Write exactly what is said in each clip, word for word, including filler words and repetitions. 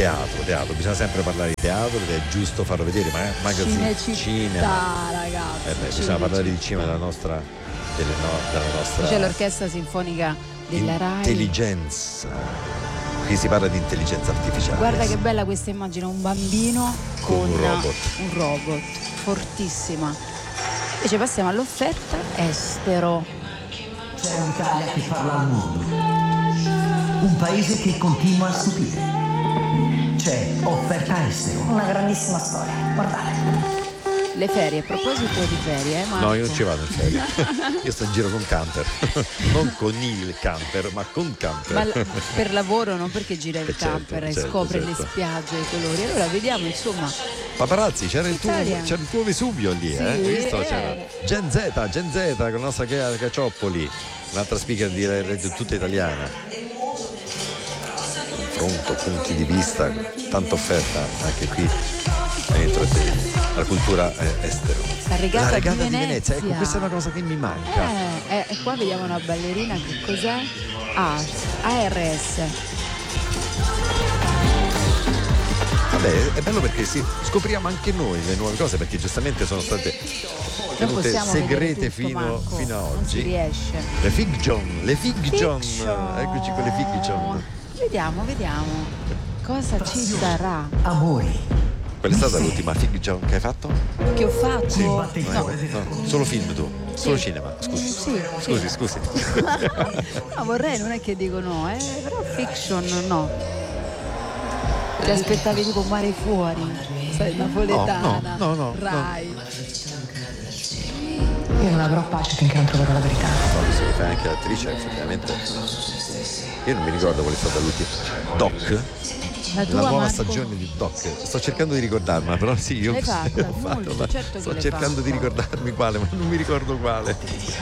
teatro, teatro, bisogna sempre parlare di teatro ed è giusto farlo vedere, ma magazine, cinema, ragazzi. Eh beh, bisogna parlare di cinema della nostra, delle no, della nostra. C'è l'orchestra sinfonica della Rai. Intelligenza. Qui si parla di intelligenza artificiale. Guarda che bella questa immagine, un bambino con, con un robot. Un robot, fortissima. Invece passiamo all'offerta estero. C'è un'Italia che parla al mondo. Un paese che continua a stupire. C'è offerta estero. Una grandissima storia, guardate. Le ferie, a proposito di ferie, Marco. No, io non ci vado in ferie. Io sto in giro con camper. Non con il camper, ma con camper. Ma l- per lavoro, non perché gira il Eh certo, camper e certo, scopre certo. le spiagge, i colori. Allora vediamo, insomma. Paparazzi, c'era il, tuo, Italia. c'era il tuo Vesuvio lì, Sì, eh? Hai visto? eh. C'era Gen Z, Gen Z con la nostra Ca- Cacioppoli, un'altra speaker di radio tutta italiana. Confronto, punti di vista, tanta offerta anche qui dentro la cultura eh, estero. La regata, la regata di, di Venezia. Venezia, ecco, questa è una cosa che mi manca. Eh, eh, e qua vediamo una ballerina, che cos'è? Ah, A R S. Vabbè, è bello perché sì, scopriamo anche noi le nuove cose, perché giustamente sono state tenute possiamo segrete vedere tutto, fino, Marco. fino a Non si oggi. riesce. Le Fiction, le Fiction, Fiction. eccoci con le Fiction. Vediamo, vediamo. Cosa ci sarà? Amori. Qual è stata l'ultima Fiction che hai fatto? Che ho fatto? Si batte in No. cuore. No, solo film tu, solo cinema, scusi. Sì, Scusi, sì. scusi. No, vorrei, non è che dico no, eh, però fiction no. Ti aspettavi tipo Mare Fuori, sai, napoletana, No, no, no, no, Rai. Io non avrò pace finché non troverò la verità. No, visto che fai anche l'attrice, effettivamente. Io non mi ricordo qual è stata l'ultima. Doc? La tua, La nuova Marco? stagione di Doc. Sto cercando di ricordarmela, però sì, io L'hai fatta? ho fatto, Molto, ma certo che sto l'hai cercando fatta. di ricordarmi quale, ma non mi ricordo quale.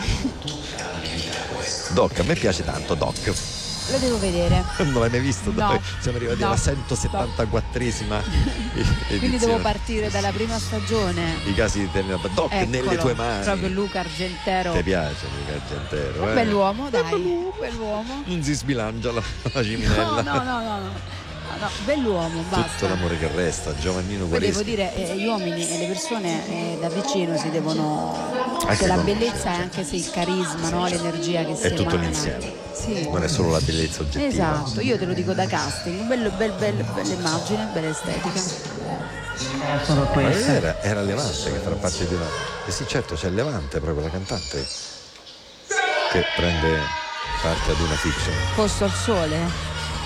Doc, a me piace tanto Doc. Lo devo vedere. Non l'hai mai visto? No. Dai, siamo arrivati No. alla centosettantaquattresima edizione. Quindi devo partire dalla prima stagione. I casi di Tenera Doc Eccolo, nelle tue mani. proprio Luca Argentero. Ti piace Luca Argentero? Un Eh? bell'uomo, dai, un bell'uomo. Non si sbilancia la, la No, ciminella. no, no, no, no. No, bell'uomo, basta. Tutto l'amore che resta, Giovannino Poi devo Guareschi. dire, eh, gli uomini e le persone eh, da vicino si devono. Anche Cioè, la con- bellezza è anche se il carisma, no? L'energia che si È tutto emana. l'insieme. Sì. Non è solo la bellezza oggettiva. Esatto, io te lo dico da casting, bello, bel, bel, bella immagine, bella estetica. Sono Ma queste. era, era Levante che farà parte di una. Eh sì, certo, c'è Levante, proprio la cantante, che prende parte ad una fiction. Posto al sole?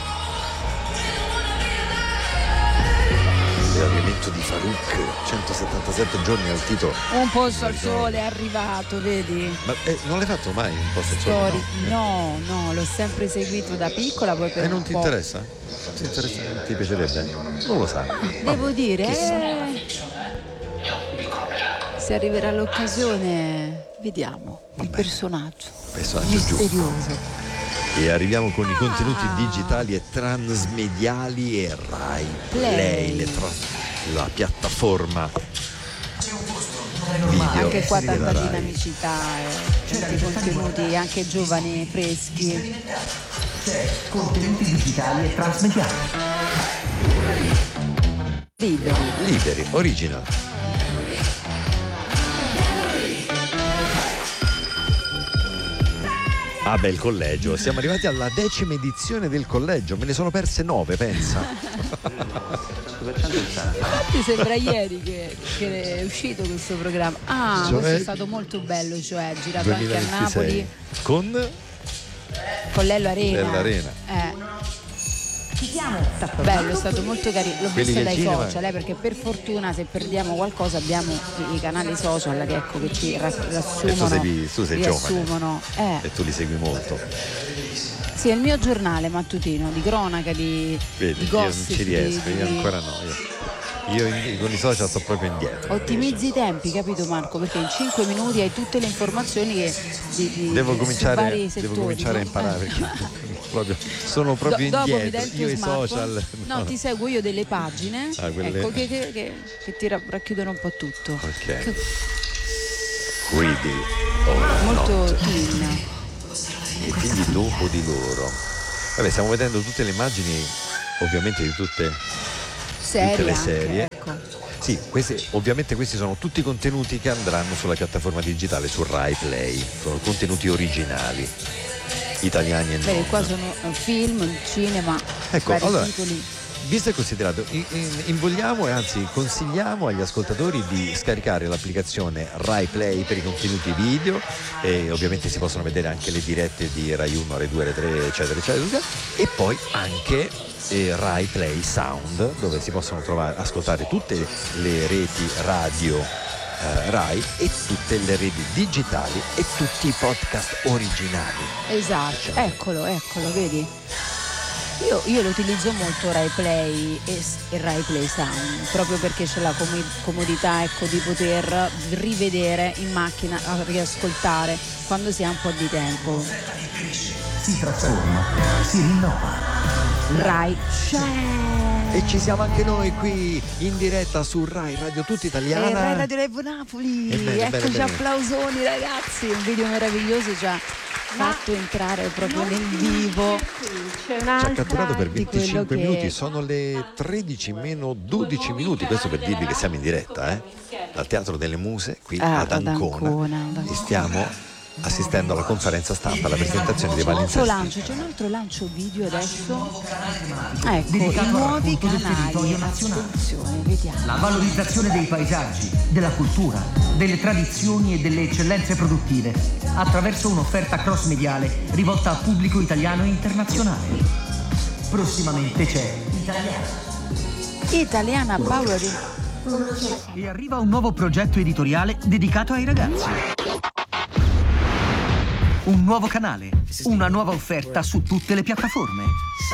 L'avviamento di Farouk, centosettantasette giorni al titolo. Un posto al sole è arrivato, vedi? Ma eh, non l'hai fatto mai un posto al sole? Story. No. No, no, l'ho sempre seguito da piccola, poi per E un non ti po'. interessa? Non ti interessa? Non ti piacerebbe? Non lo sa. Devo dire, eh, se arriverà l'occasione, vediamo il personaggio Personaggio giusto. misterioso. E arriviamo con i contenuti Ah. digitali e transmediali e Rai Play. Play, le tra- la piattaforma video Anche qua della tanta Rai. dinamicità, eh, tanti contenuti anche giovani, freschi. C'è contenuti digitali e transmediali. Liberi. Liberi, original. Ah beh, il collegio, siamo arrivati alla decima edizione del collegio, me ne sono perse nove, pensa. Infatti sembra ieri che, che è uscito questo programma. Ah, Cioè, questo è stato molto bello, cioè girato anche a duemilaventisei. Napoli Con con Lello Arena. Lello Arena. Eh. Bello, è stato molto carino. L'ho Quelli visto del dai cinema. social, eh, perché per fortuna se perdiamo qualcosa abbiamo i, i canali social che ecco che ci ra- riassumono. E tu sei- tu sei riassumono. Eh. e tu li segui molto. Sì, è il mio giornale mattutino di cronaca, di, Vedi, di io non gossip. ci riesco, di- io di- ancora no. Io, io in- con i social sto proprio indietro. Ottimizzi i tempi, capito Marco? Perché in cinque minuti hai tutte le informazioni che di, di, Devo su cominciare, vari settori, devo cominciare a no? imparare Eh. perché proprio, sono proprio Do- dopo mi indietro. dai il tuo Io i smartphone. social. No, ti seguo io delle pagine, Ah, quelle- ecco, che, che- che- che ti ra- racchiudono un po' tutto. Ok. Che- Greedy. Oh, molto notte. teen. E quindi dopo di loro. Vabbè, stiamo vedendo tutte le immagini ovviamente di tutte, Serie tutte le anche, serie. ecco. Sì, questi, ovviamente questi sono tutti contenuti che andranno sulla piattaforma digitale, su Rai Play, sono contenuti originali, italiani e Beh, non. qua sono film, cinema, Ecco, vari allora, titoli. visto e considerato, in- in- invogliamo e anzi consigliamo agli ascoltatori di scaricare l'applicazione Rai Play per i contenuti video, e ovviamente si possono vedere anche le dirette di Rai uno, Rai due, Rai tre, eccetera, eccetera, e poi anche eh, Rai Play Sound, dove si possono trovare, ascoltare tutte le reti radio eh, Rai e tutte le reti digitali e tutti i podcast originali. Esatto, eccolo, eccolo, vedi? Io, io lo utilizzo molto Rai Play e, e Rai Play Sound, proprio perché c'è la com- comodità, ecco, di poter rivedere in macchina, a riascoltare quando si ha un po' di tempo. Si trasforma, si rinnova. Rai c'è! E ci siamo anche noi qui in diretta su Rai Radio Tutta Italiana. E Rai Radio Live Napoli, E bene, eccoci, bene, bene. applausoni ragazzi, un video meraviglioso ci ha fatto entrare proprio nel vivo. Ci ha catturato per di quello venticinque che- minuti, sono le tredici meno dodici minuti, questo per dirvi che siamo in diretta, eh? Dal Teatro delle Muse, qui Ah, ad ad Ancona, Ancona, ad Ancona. e stiamo assistendo alla conferenza stampa, alla presentazione di C'è un altro Valenza. lancio, c'è un altro lancio video adesso. Ecco, dedicato i al nuovi racconto del canali. territorio nazionale. Attenzione, vediamo. La valorizzazione dei paesaggi, della cultura, delle tradizioni e delle eccellenze produttive attraverso un'offerta cross-mediale rivolta a pubblico italiano e internazionale. Prossimamente c'è Italiana. Italiana Paolo Di... E arriva un nuovo progetto editoriale dedicato ai ragazzi. Un nuovo canale, una nuova offerta su tutte le piattaforme.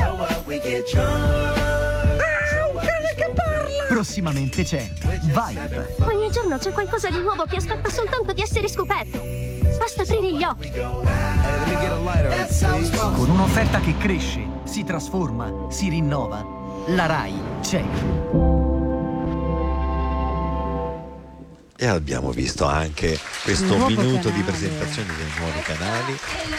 Prossimamente c'è Vibe, Ogni giorno c'è qualcosa di nuovo che aspetta soltanto di essere scoperto. Basta aprire gli occhi. con un'offerta che cresce, si trasforma, si rinnova. La Rai c'è. E abbiamo visto anche questo Il nuovo minuto di canale. presentazione dei nuovi canali.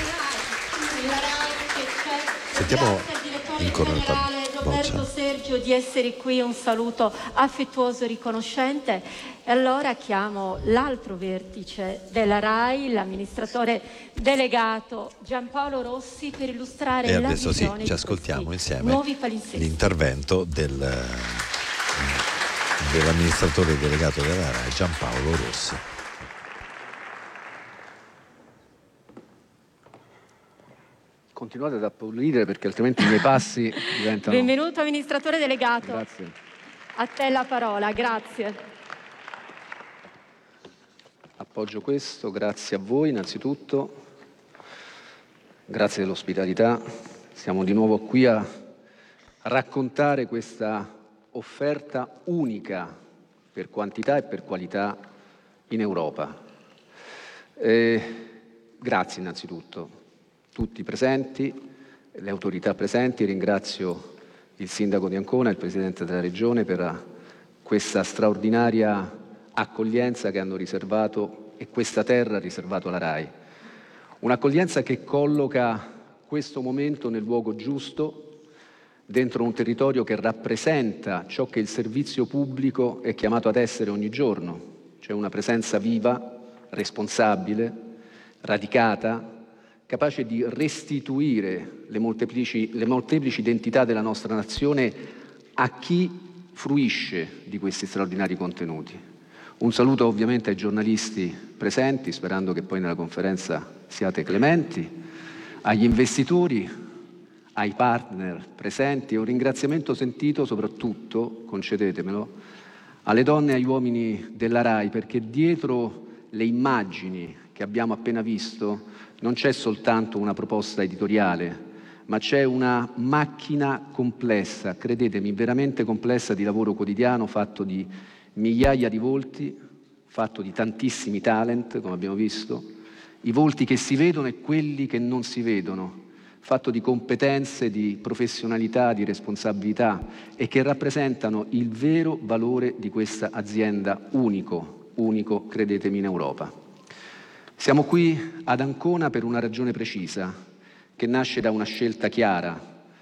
Sentiamo Sentiamo in cornetta Roberto Boccia. Sergio di essere qui, un saluto affettuoso e riconoscente. E allora chiamo l'altro vertice della RAI, l'amministratore delegato Giampaolo Rossi, per illustrare E la adesso sì, visione ci di ascoltiamo questi insieme nuovi palinsesti. l'intervento del, dell'amministratore delegato della RAI, Giampaolo Rossi. Continuate ad applaudire perché altrimenti i miei passi diventano... Benvenuto amministratore delegato. Grazie. A te la parola, grazie. Appoggio questo, grazie a voi innanzitutto, grazie dell'ospitalità. Siamo di nuovo qui a raccontare questa offerta unica per quantità e per qualità in Europa. Eh, grazie innanzitutto tutti i presenti, le autorità presenti. Ringrazio il sindaco di Ancona e il presidente della regione per questa straordinaria accoglienza che hanno riservato e questa terra ha riservato alla RAI. Un'accoglienza che colloca questo momento nel luogo giusto, dentro un territorio che rappresenta ciò che il servizio pubblico è chiamato ad essere ogni giorno, cioè una presenza viva, responsabile, radicata, capace di restituire le molteplici, le molteplici identità della nostra nazione a chi fruisce di questi straordinari contenuti. Un saluto ovviamente ai giornalisti presenti, sperando che poi nella conferenza siate clementi, agli investitori, ai partner presenti, e un ringraziamento sentito soprattutto, concedetemelo, alle donne e agli uomini della RAI, perché dietro le immagini che abbiamo appena visto non c'è soltanto una proposta editoriale, ma c'è una macchina complessa, credetemi, veramente complessa, di lavoro quotidiano, fatto di migliaia di volti, fatto di tantissimi talent, come abbiamo visto, i volti che si vedono e quelli che non si vedono, fatto di competenze, di professionalità, di responsabilità, e che rappresentano il vero valore di questa azienda unico, unico, credetemi, in Europa. Siamo qui ad Ancona per una ragione precisa, che nasce da una scelta chiara,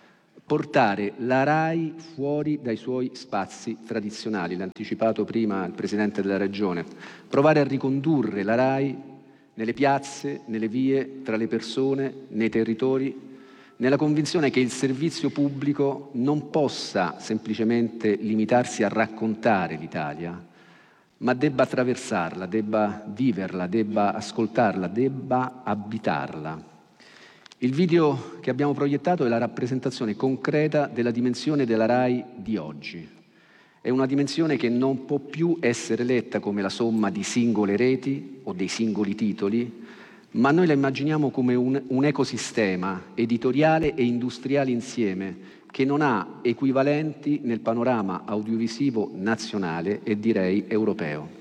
portare la RAI fuori dai suoi spazi tradizionali, l'ha anticipato prima il Presidente della Regione, provare a ricondurre la RAI nelle piazze, nelle vie, tra le persone, nei territori, nella convinzione che il servizio pubblico non possa semplicemente limitarsi a raccontare l'Italia, ma debba attraversarla, debba viverla, debba ascoltarla, debba abitarla. Il video che abbiamo proiettato è la rappresentazione concreta della dimensione della RAI di oggi. È una dimensione che non può più essere letta come la somma di singole reti o dei singoli titoli, ma noi la immaginiamo come un, un ecosistema editoriale e industriale insieme che non ha equivalenti nel panorama audiovisivo nazionale e direi europeo.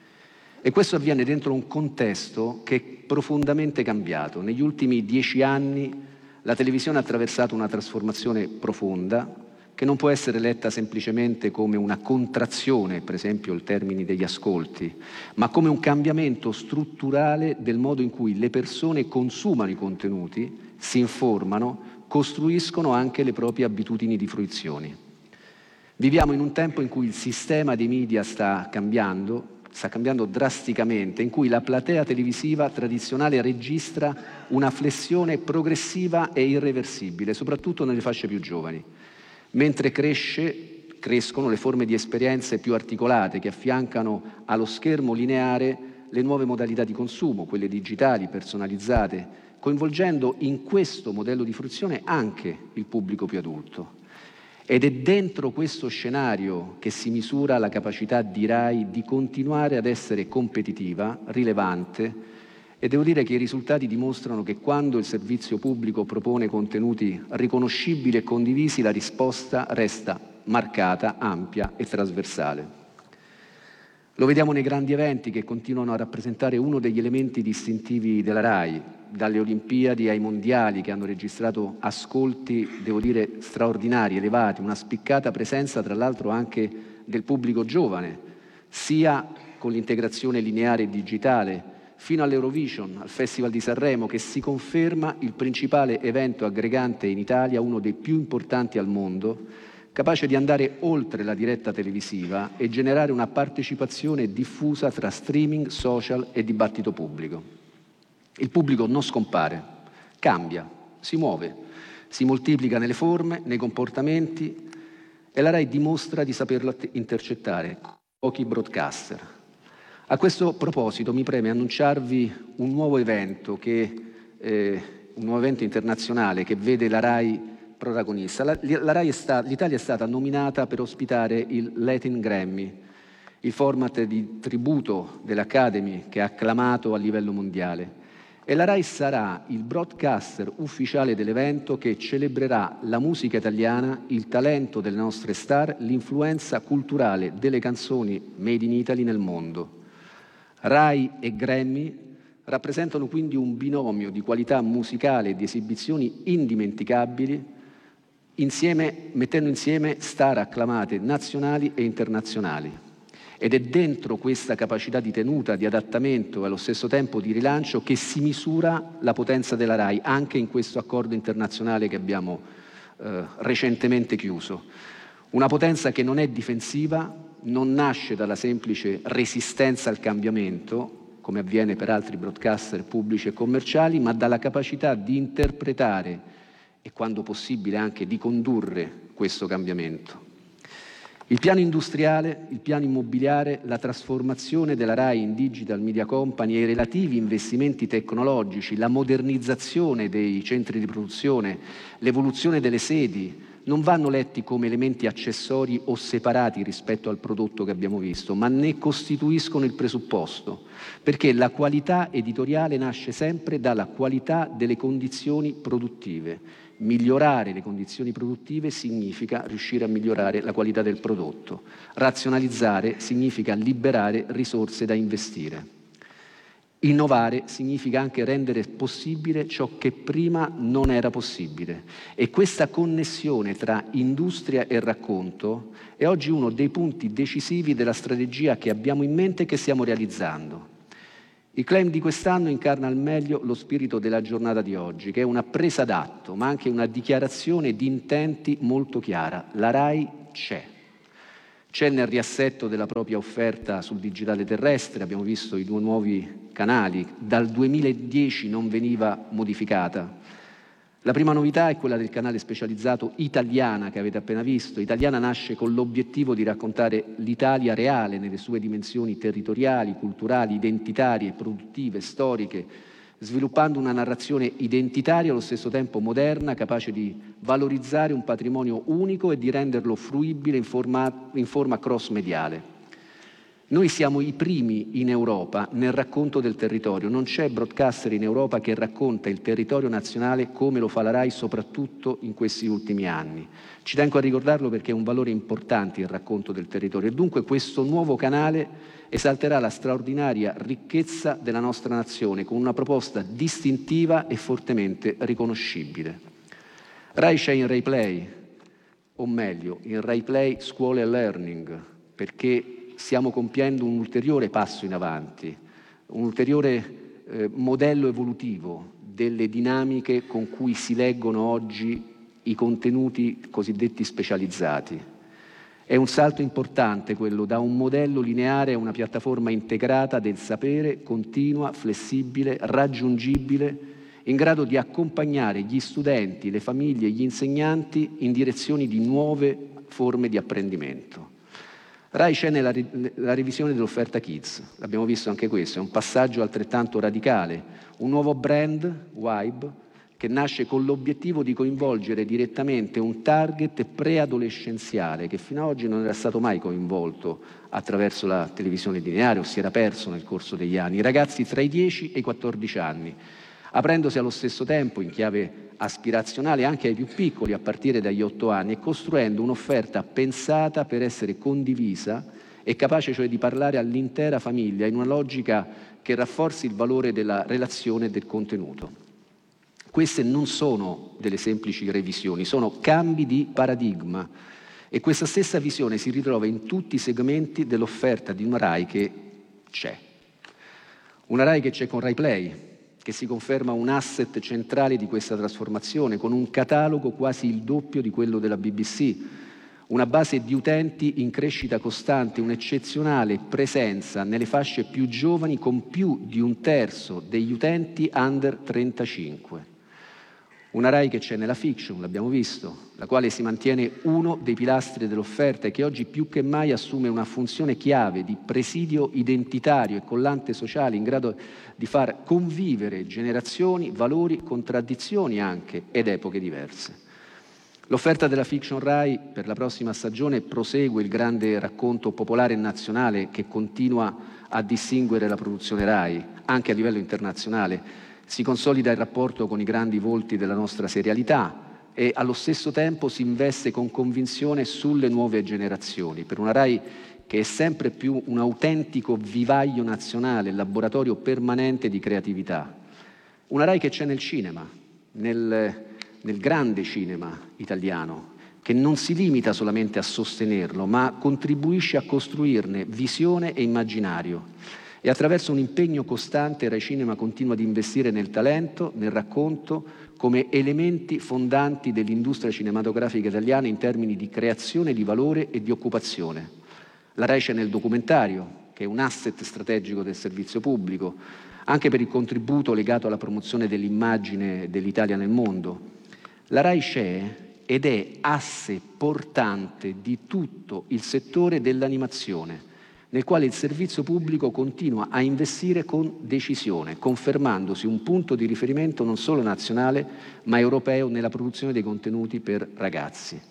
E questo avviene dentro un contesto che è profondamente cambiato. Negli ultimi dieci anni la televisione ha attraversato una trasformazione profonda che non può essere letta semplicemente come una contrazione, per esempio il termine degli ascolti, ma come un cambiamento strutturale del modo in cui le persone consumano i contenuti, si informano, costruiscono anche le proprie abitudini di fruizione. Viviamo in un tempo in cui il sistema dei media sta cambiando, sta cambiando drasticamente, in cui la platea televisiva tradizionale registra una flessione progressiva e irreversibile, soprattutto nelle fasce più giovani. Mentre cresce, crescono le forme di esperienze più articolate che affiancano allo schermo lineare le nuove modalità di consumo, quelle digitali, personalizzate, coinvolgendo in questo modello di fruizione anche il pubblico più adulto. Ed è dentro questo scenario che si misura la capacità di RAI di continuare ad essere competitiva, rilevante, e devo dire che i risultati dimostrano che quando il servizio pubblico propone contenuti riconoscibili e condivisi, la risposta resta marcata, ampia e trasversale. Lo vediamo nei grandi eventi che continuano a rappresentare uno degli elementi distintivi della RAI, dalle Olimpiadi ai Mondiali, che hanno registrato ascolti, devo dire, straordinari, elevati, una spiccata presenza tra l'altro anche del pubblico giovane, sia con l'integrazione lineare e digitale, fino all'Eurovision, al Festival di Sanremo, che si conferma il principale evento aggregante in Italia, uno dei più importanti al mondo, capace di andare oltre la diretta televisiva e generare una partecipazione diffusa tra streaming, social e dibattito pubblico. Il pubblico non scompare, cambia, si muove, si moltiplica nelle forme, nei comportamenti e la RAI dimostra di saperlo intercettare, pochi broadcaster. A questo proposito mi preme annunciarvi un nuovo evento, che, eh, un nuovo evento internazionale che vede la RAI protagonista. La, la RAI è sta, L'Italia è stata nominata per ospitare il Latin Grammy, il format di tributo dell'Academy che ha acclamato a livello mondiale. E la RAI sarà il broadcaster ufficiale dell'evento che celebrerà la musica italiana, il talento delle nostre star, l'influenza culturale delle canzoni made in Italy nel mondo. RAI e Grammy rappresentano quindi un binomio di qualità musicale e di esibizioni indimenticabili, insieme, mettendo insieme star acclamate nazionali e internazionali. Ed è dentro questa capacità di tenuta, di adattamento e allo stesso tempo di rilancio che si misura la potenza della RAI, anche in questo accordo internazionale che abbiamo eh, recentemente chiuso. Una potenza che non è difensiva, non nasce dalla semplice resistenza al cambiamento, come avviene per altri broadcaster pubblici e commerciali, ma dalla capacità di interpretare e, quando possibile, anche di condurre questo cambiamento. Il piano industriale, il piano immobiliare, la trasformazione della RAI in Digital Media Company e i relativi investimenti tecnologici, la modernizzazione dei centri di produzione, l'evoluzione delle sedi, non vanno letti come elementi accessori o separati rispetto al prodotto che abbiamo visto, ma ne costituiscono il presupposto, perché la qualità editoriale nasce sempre dalla qualità delle condizioni produttive. Migliorare le condizioni produttive significa riuscire a migliorare la qualità del prodotto. Razionalizzare significa liberare risorse da investire. Innovare significa anche rendere possibile ciò che prima non era possibile. E questa connessione tra industria e racconto è oggi uno dei punti decisivi della strategia che abbiamo in mente e che stiamo realizzando. Il claim di quest'anno incarna al meglio lo spirito della giornata di oggi, che è una presa d'atto, ma anche una dichiarazione di intenti molto chiara. La RAI c'è. C'è nel riassetto della propria offerta sul digitale terrestre, abbiamo visto i due nuovi canali, dal duemiladieci non veniva modificata. La prima novità è quella del canale specializzato Italiana che avete appena visto. Italiana nasce con l'obiettivo di raccontare l'Italia reale nelle sue dimensioni territoriali, culturali, identitarie, produttive, storiche, sviluppando una narrazione identitaria allo stesso tempo moderna, capace di valorizzare un patrimonio unico e di renderlo fruibile in forma, in forma cross-mediale. Noi siamo i primi in Europa nel racconto del territorio. Non c'è broadcaster in Europa che racconta il territorio nazionale come lo fa la RAI, soprattutto in questi ultimi anni. Ci tengo a ricordarlo perché è un valore importante il racconto del territorio e dunque questo nuovo canale esalterà la straordinaria ricchezza della nostra nazione con una proposta distintiva e fortemente riconoscibile. RAI c'è in Rai Play, o meglio, in Rai Play Scuola e Learning, perché stiamo compiendo un ulteriore passo in avanti, un ulteriore eh, modello evolutivo delle dinamiche con cui si leggono oggi i contenuti cosiddetti specializzati. È un salto importante quello da un modello lineare a una piattaforma integrata del sapere, continua, flessibile, raggiungibile, in grado di accompagnare gli studenti, le famiglie e gli insegnanti in direzioni di nuove forme di apprendimento. RAI c'è nella la revisione dell'offerta Kids, l'abbiamo visto anche questo, è un passaggio altrettanto radicale, un nuovo brand, Vibe, che nasce con l'obiettivo di coinvolgere direttamente un target preadolescenziale che fino ad oggi non era stato mai coinvolto attraverso la televisione lineare o si era perso nel corso degli anni, i ragazzi tra i dieci e i quattordici anni, aprendosi allo stesso tempo in chiave aspirazionale anche ai più piccoli a partire dagli otto anni e costruendo un'offerta pensata per essere condivisa e capace cioè di parlare all'intera famiglia in una logica che rafforzi il valore della relazione e del contenuto. Queste non sono delle semplici revisioni, sono cambi di paradigma e questa stessa visione si ritrova in tutti i segmenti dell'offerta di una RAI che c'è. Una RAI che c'è con Rai Play, che si conferma un asset centrale di questa trasformazione, con un catalogo quasi il doppio di quello della B B C, una base di utenti in crescita costante, un'eccezionale presenza nelle fasce più giovani con più di un terzo degli utenti under trentacinque. Una RAI che c'è nella fiction, l'abbiamo visto, la quale si mantiene uno dei pilastri dell'offerta e che oggi più che mai assume una funzione chiave di presidio identitario e collante sociale in grado di far convivere generazioni, valori, contraddizioni anche ed epoche diverse. L'offerta della fiction RAI per la prossima stagione prosegue il grande racconto popolare e nazionale che continua a distinguere la produzione RAI, anche a livello internazionale. Si consolida il rapporto con i grandi volti della nostra serialità e allo stesso tempo si investe con convinzione sulle nuove generazioni, per una RAI che è sempre più un autentico vivaio nazionale, laboratorio permanente di creatività. Una RAI che c'è nel cinema, nel, nel grande cinema italiano, che non si limita solamente a sostenerlo, ma contribuisce a costruirne visione e immaginario. E attraverso un impegno costante Rai Cinema continua ad investire nel talento, nel racconto, come elementi fondanti dell'industria cinematografica italiana in termini di creazione di valore e di occupazione. La Rai c'è nel documentario, che è un asset strategico del servizio pubblico, anche per il contributo legato alla promozione dell'immagine dell'Italia nel mondo. La Rai c'è ed è asse portante di tutto il settore dell'animazione, nel quale il servizio pubblico continua a investire con decisione, confermandosi un punto di riferimento non solo nazionale, ma europeo nella produzione dei contenuti per ragazzi.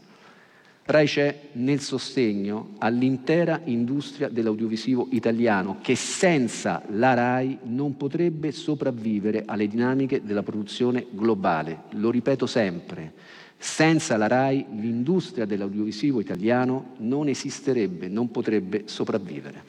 RAI c'è nel sostegno all'intera industria dell'audiovisivo italiano, che senza la RAI non potrebbe sopravvivere alle dinamiche della produzione globale. Lo ripeto sempre. Senza la RAI l'industria dell'audiovisivo italiano non esisterebbe, non potrebbe sopravvivere.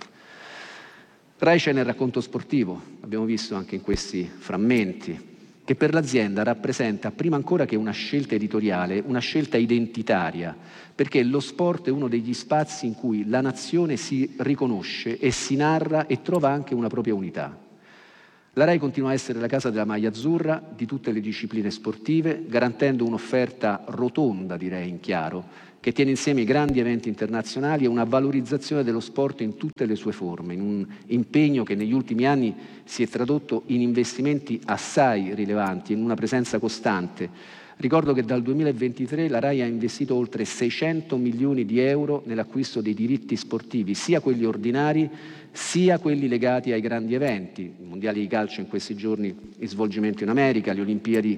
RAI c'è nel racconto sportivo, abbiamo visto anche in questi frammenti, che per l'azienda rappresenta prima ancora che una scelta editoriale, una scelta identitaria, perché lo sport è uno degli spazi in cui la nazione si riconosce e si narra e trova anche una propria unità. La RAI continua a essere la casa della maglia azzurra di tutte le discipline sportive, garantendo un'offerta rotonda, direi in chiaro, che tiene insieme i grandi eventi internazionali e una valorizzazione dello sport in tutte le sue forme, in un impegno che negli ultimi anni si è tradotto in investimenti assai rilevanti, in una presenza costante. Ricordo che dal duemilaventitré la RAI ha investito oltre seicento milioni di euro nell'acquisto dei diritti sportivi, sia quelli ordinari sia quelli legati ai grandi eventi, i mondiali di calcio in questi giorni in svolgimento in America, le Olimpiadi